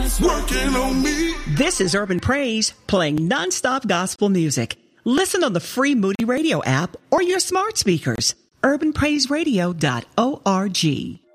working on me. This is Urban Praise, playing nonstop gospel music. Listen on the free Moody Radio app or your smart speakers. UrbanPraiseRadio.org.